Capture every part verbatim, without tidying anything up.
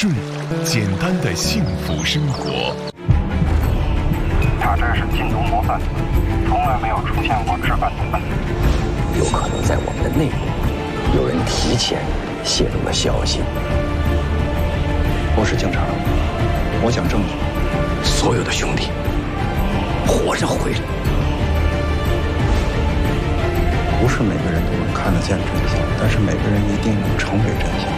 顺，简单的幸福生活。 塔寨是禁毒模范，从来没有出现过置办毒贩。 有可能在我们的内部，有人提前泄露了消息。 我是警察，我讲证据。 所有的兄弟活着回来。 不是每个人都能看得见真相，但是每个人一定能成为真相。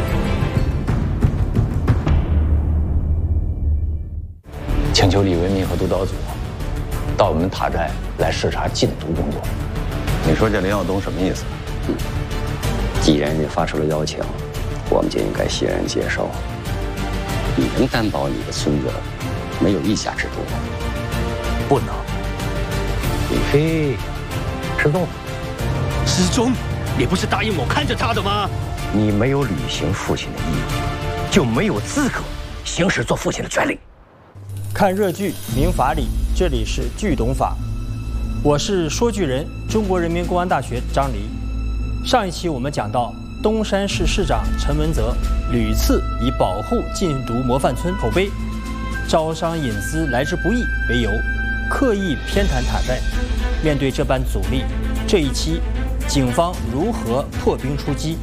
请求李维民和督导组到我们塔寨来视察禁毒工作。 你说这林耀东什么意思？ 嗯，既然人家发出了邀请，我们就应该欣然接受。你能担保你的村子没有一家制毒吗？ 不能。 李飞失踪了。 失踪？你不是答应我看着他的吗？ 你没有履行父亲的义务，就没有资格行使做父亲的权利。 看热剧明法理，这里是剧懂法，我是说剧人，中国人民公安大学张黎。上一期我们讲到，东山市市长陈文泽屡次以保护禁毒模范村口碑、招商引资来之不易为由，刻意偏袒塔寨。面对这般阻力，这一期警方如何破冰出击？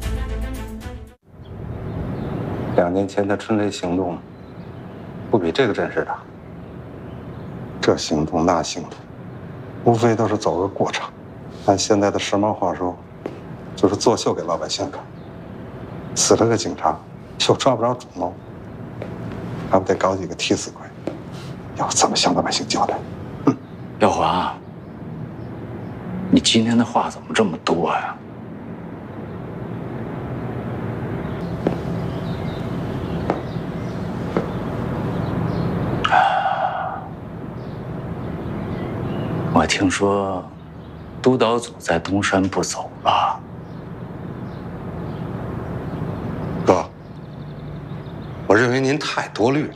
两年前的春雷行动，不比这个阵势大。这行动那行动，无非都是走个过场。按现在的时髦话说，就是作秀给老百姓看。死了个警察，又抓不着主谋，还不得搞几个替死鬼？要怎么向老百姓交代？ 哼，耀华，你今天的话怎么这么多呀？我听说，督导组在东山不走了。 哥，我认为您太多虑了。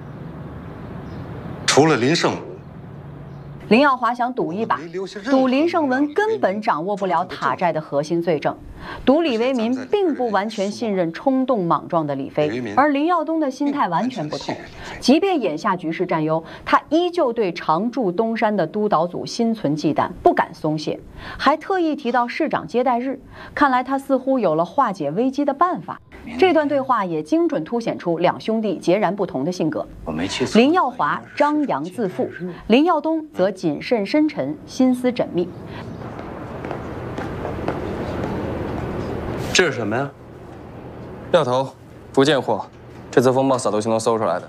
除了林胜武， 林耀华想赌一把，赌林胜文根本掌握不了塔寨的核心罪证，赌李维民并不完全信任冲动莽撞的李飞，而林耀东的心态完全不同。即便眼下局势占优，他依旧对常驻东山的督导组心存忌惮，不敢松懈，还特意提到市长接待日。看来他似乎有了化解危机的办法。这段对话也精准凸显出两兄弟截然不同的性格。 我没记错。 林耀华张扬自负，林耀东则谨慎深沉，心思缜密。 这是什么呀？ 料头，福建货，这次风暴扫毒行动搜出来的。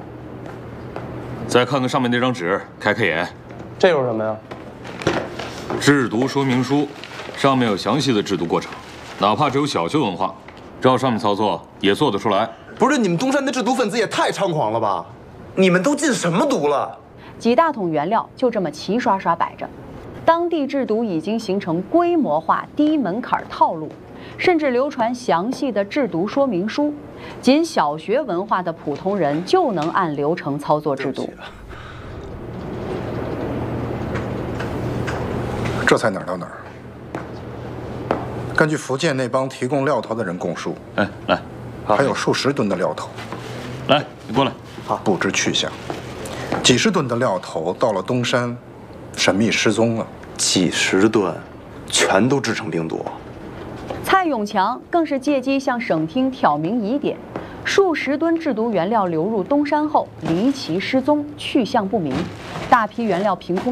再看看上面那张纸，开开眼。 这又是什么呀？ 制毒说明书，上面有详细的制毒过程，哪怕只有小学文化。照上面操作也做得出来。 不是你们东山的制毒分子也太猖狂了吧？你们都进什么毒了？ 几大桶原料就这么齐刷刷摆着，当地制毒已经形成规模化、低门槛套路，甚至流传详细的制毒说明书，仅小学文化的普通人就能按流程操作制毒。 这才哪儿到哪儿？根据福建那帮提供料头的人供述， 哎，来， 还有数十吨的料头。 来，你过来。 好，不知去向。几十吨的料头到了东山，神秘失踪了。 几十吨，全都制成冰毒。 蔡永强更是借机向省厅挑明疑点：数十吨制毒原料流入东山后离奇失踪，去向不明，大批原料凭空